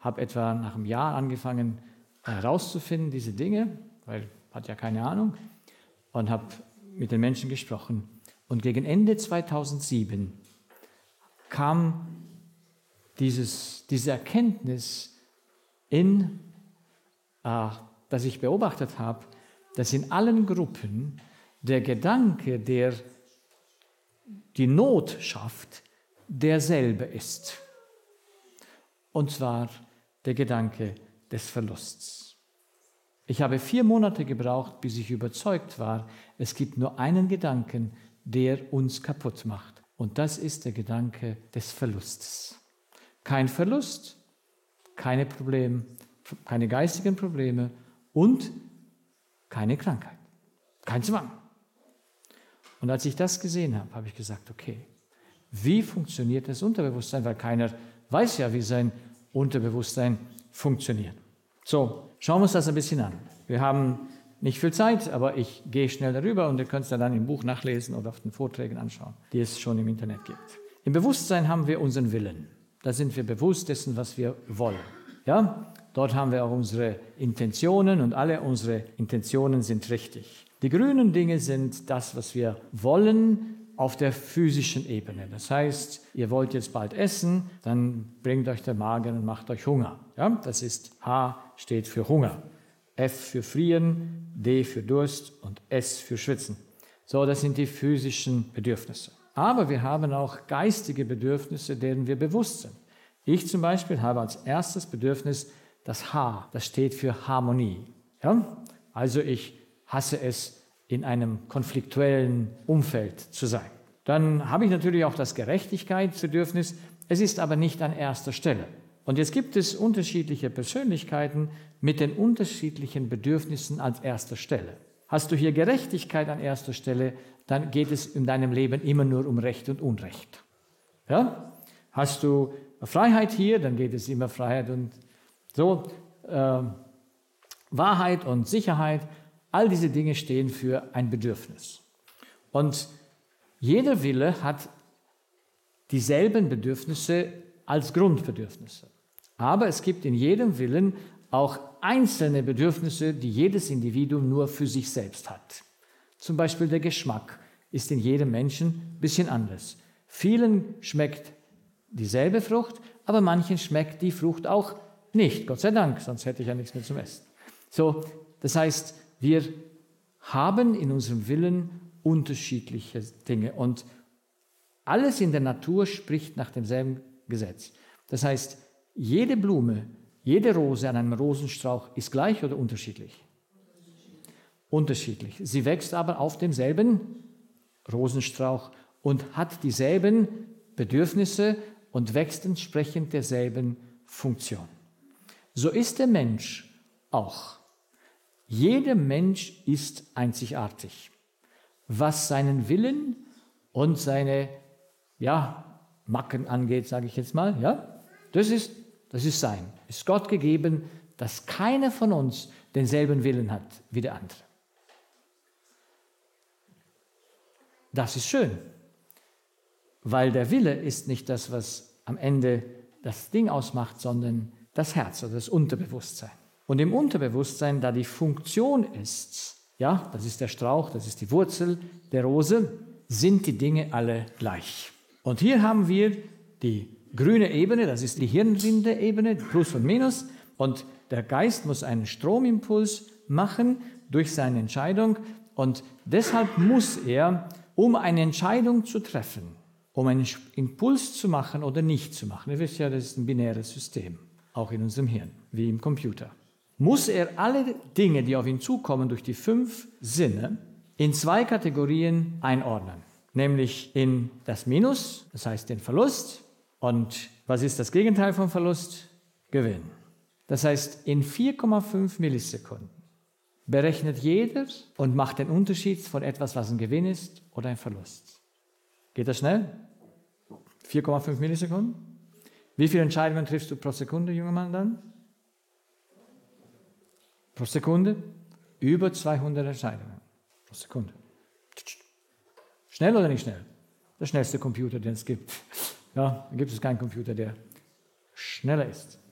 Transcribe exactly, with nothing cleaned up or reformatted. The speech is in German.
habe etwa nach einem Jahr angefangen herauszufinden, diese Dinge, weil hat ja keine Ahnung, und habe mit den Menschen gesprochen. Und gegen Ende zweitausendsieben kam dieses, diese Erkenntnis in, äh, dass ich beobachtet habe, dass in allen Gruppen der Gedanke, der die Not schafft, derselbe ist. Und zwar der Gedanke des Verlusts. Ich habe vier Monate gebraucht, bis ich überzeugt war, es gibt nur einen Gedanken, der uns kaputt macht. Und das ist der Gedanke des Verlustes. Kein Verlust, keine Probleme, keine geistigen Probleme und keine Krankheit, kein Zwang. Und als ich das gesehen habe, habe ich gesagt, okay, wie funktioniert das Unterbewusstsein? Weil keiner weiß ja, wie sein Unterbewusstsein funktioniert. So, schauen wir uns das ein bisschen an. Wir haben nicht viel Zeit, aber ich gehe schnell darüber und ihr könnt es dann im Buch nachlesen oder auf den Vorträgen anschauen, die es schon im Internet gibt. Im Bewusstsein haben wir unseren Willen. Da sind wir bewusst dessen, was wir wollen. Ja? Dort haben wir auch unsere Intentionen und alle unsere Intentionen sind richtig. Die grünen Dinge sind das, was wir wollen auf der physischen Ebene. Das heißt, ihr wollt jetzt bald essen, dann bringt euch der Magen und macht euch Hunger. Ja? Das ist H steht für Hunger, F für Frieren, D für Durst und S für Schwitzen. So, das sind die physischen Bedürfnisse. Aber wir haben auch geistige Bedürfnisse, denen wir bewusst sind. Ich zum Beispiel habe als erstes Bedürfnis das H, das steht für Harmonie. Ja? Also ich hasse es, in einem konfliktuellen Umfeld zu sein. Dann habe ich natürlich auch das Gerechtigkeitsbedürfnis, es ist aber nicht an erster Stelle. Und jetzt gibt es unterschiedliche Persönlichkeiten mit den unterschiedlichen Bedürfnissen an erster Stelle. Hast du hier Gerechtigkeit an erster Stelle, dann geht es in deinem Leben immer nur um Recht und Unrecht. Ja? Hast du Freiheit hier, dann geht es immer Freiheit und so, äh, Wahrheit und Sicherheit. All diese Dinge stehen für ein Bedürfnis. Und jeder Wille hat dieselben Bedürfnisse als Grundbedürfnisse. Aber es gibt in jedem Willen auch einzelne Bedürfnisse, die jedes Individuum nur für sich selbst hat. Zum Beispiel der Geschmack ist in jedem Menschen ein bisschen anders. Vielen schmeckt dieselbe Frucht, aber manchen schmeckt die Frucht auch nicht. Gott sei Dank, sonst hätte ich ja nichts mehr zum Essen. So, das heißt, wir haben in unserem Willen unterschiedliche Dinge und alles in der Natur spricht nach demselben Gesetz. Das heißt, jede Blume, jede Rose an einem Rosenstrauch ist gleich oder unterschiedlich? Unterschiedlich. Sie wächst aber auf demselben Rosenstrauch und hat dieselben Bedürfnisse und wächst entsprechend derselben Funktion. So ist der Mensch auch. Jeder Mensch ist einzigartig, was seinen Willen und seine ja, Macken angeht, sage ich jetzt mal. Ja? Das ist, das ist sein. Es ist Gott gegeben, dass keiner von uns denselben Willen hat wie der andere. Das ist schön, weil der Wille ist nicht das, was am Ende das Ding ausmacht, sondern das Herz oder das Unterbewusstsein. Und im Unterbewusstsein, da die Funktion ist, ja, das ist der Strauch, das ist die Wurzel der Rose, sind die Dinge alle gleich. Und hier haben wir die grüne Ebene, das ist die Hirnrinde-Ebene, Plus und Minus. Und der Geist muss einen Stromimpuls machen durch seine Entscheidung. Und deshalb muss er, um eine Entscheidung zu treffen, um einen Impuls zu machen oder nicht zu machen, ihr wisst ja, das ist ein binäres System, auch in unserem Hirn, wie im Computer, muss er alle Dinge, die auf ihn zukommen, durch die fünf Sinne in zwei Kategorien einordnen. Nämlich in das Minus, das heißt den Verlust. Und was ist das Gegenteil vom Verlust? Gewinn. Das heißt, in vier Komma fünf Millisekunden berechnet jeder und macht den Unterschied von etwas, was ein Gewinn ist oder ein Verlust. Geht das schnell? vier Komma fünf Millisekunden? Wie viele Entscheidungen triffst du pro Sekunde, junger Mann, dann? Pro Sekunde? Über zweihundert Entscheidungen pro Sekunde. Schnell oder nicht schnell? Der schnellste Computer, den es gibt. Ja, da gibt es keinen Computer, der schneller ist.